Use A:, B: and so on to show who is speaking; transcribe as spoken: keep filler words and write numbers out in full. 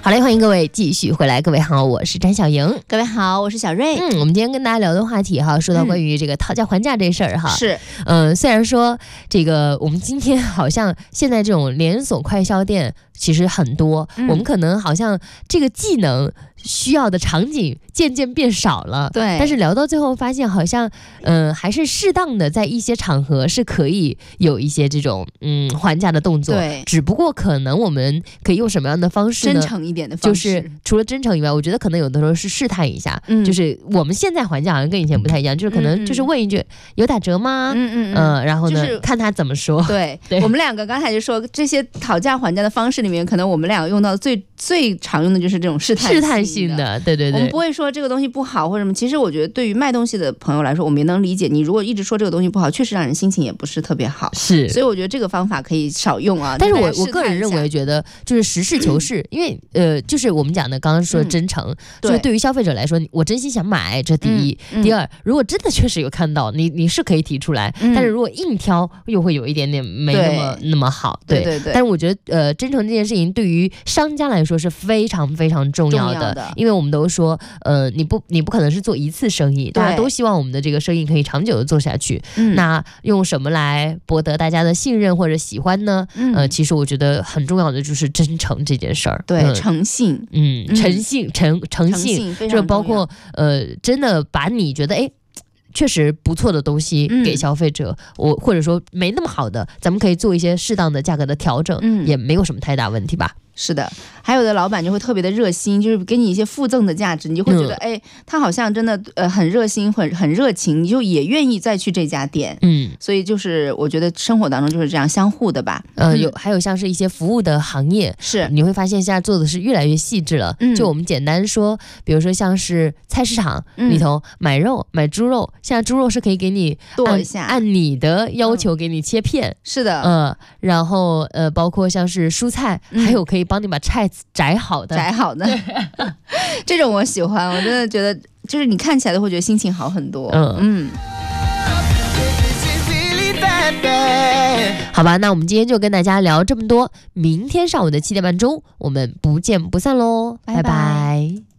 A: 好嘞，欢迎各位继续回来。各位好，我是詹小莹。
B: 各位好，我是小瑞。
A: 嗯，我们今天跟大家聊的话题哈，说到关于这个讨价还价这事儿哈，
B: 是，
A: 嗯、呃，虽然说这个我们今天好像现在这种连锁快销店其实很多，嗯、我们可能好像这个技能需要的场景渐渐变少了，
B: 对。
A: 但是聊到最后发现，好像嗯、呃、还是适当的在一些场合是可以有一些这种嗯还价的动作，
B: 对。
A: 只不过可能我们可以用什么样的方式呢？
B: 真诚一点的方式，
A: 就是除了真诚以外，我觉得可能有的时候是试探一下，
B: 嗯、
A: 就是我们现在还价好像跟以前不太一样，就是可能就是问一句、嗯、有打折吗？
B: 嗯嗯嗯、
A: 呃，然后呢、
B: 就是、
A: 看他怎么说。
B: 对，
A: 对
B: 我们两个刚才就说这些讨价还价的方式里面，可能我们两个用到最最常用的就是这种试探
A: 试探性的，对对对，
B: 我们不会说这个东西不好或者什么。其实我觉得对于卖东西的朋友来说，我们也能理解，你如果一直说这个东西不好，确实让人心情也不是特别好。
A: 是，
B: 所以我觉得这个方法可以少用啊。
A: 但是我我个人认为，觉得就是实事求是，因为呃，就是我们讲的刚刚说真诚，嗯、就是对于消费者来说，我真心想买，这第一。嗯嗯、第二，如果真的确实有看到，你你是可以提出来，嗯、但是如果硬挑，又会有一点点没那么那么好。对
B: 对 对, 对。
A: 但是我觉得呃，真诚这件事情对于商家来说是非常非常重要的，
B: 重要的
A: 因为我们都说呃，你不你不可能是做一次生意，大家都希望我们的这个生意可以长久的做下去。嗯、那用什么来博得大家的信任或者喜欢呢？嗯、呃，其实我觉得很重要的就是真诚这件事儿。
B: 对，嗯、诚信，
A: 嗯，诚信，诚诚信，这包括呃，真的把你觉得哎。确实不错的东西给消费者，嗯、我或者说没那么好的，咱们可以做一些适当的价格的调整，嗯、也没有什么太大问题吧。
B: 是的，还有的老板就会特别的热心，就是给你一些附赠的价值，你就会觉得，嗯、哎，他好像真的呃很热心，很很热情，你就也愿意再去这家店。嗯，所以就是我觉得生活当中就是这样相互的吧。
A: 呃，有还有像是一些服务的行业，
B: 是
A: 你会发现现在做的是越来越细致了。嗯，就我们简单说，比如说像是菜市场里头买肉、嗯、买猪肉，现在猪肉是可以给你
B: 剁一下，
A: 按你的要求给你切片。
B: 嗯、是的，
A: 嗯、呃，然后呃，包括像是蔬菜，嗯、还有可以帮你把菜摘好的，
B: 摘好的，这种我喜欢，我真的觉得就是你看起来都会觉得心情好很多。嗯嗯，
A: 好吧，那我们今天就跟大家聊这么多，明天上午的七点半钟，我们不见不散喽，拜拜。拜拜。